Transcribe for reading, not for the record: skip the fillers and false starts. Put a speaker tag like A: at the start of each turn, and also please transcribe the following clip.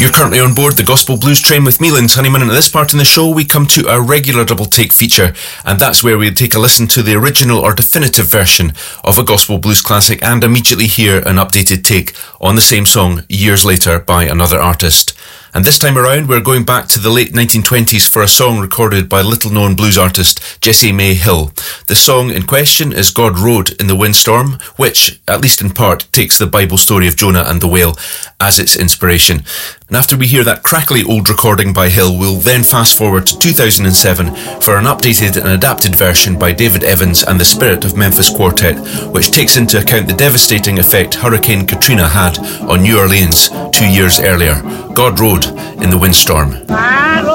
A: You're currently on board the Gospel Blues Train with me, Linz Honeyman, and at this part in the show we come to our regular double take feature, and that's where we take a listen to the original or definitive version of a Gospel Blues classic and immediately hear an updated take on the same song years later by another artist. And this time around we're going back to the late 1920s for a song recorded by little-known blues artist Jessie May Hill. The song in question is God Rode in the Windstorm, which, at least in part, takes the Bible story of Jonah and the whale as its inspiration. And after we hear that crackly old recording by Hill, we'll then fast forward to 2007 for an updated and adapted version by David Evans and the Spirit of Memphis Quartet, which takes into account the devastating effect Hurricane Katrina had on New Orleans 2 years earlier. God Rode in the Windstorm.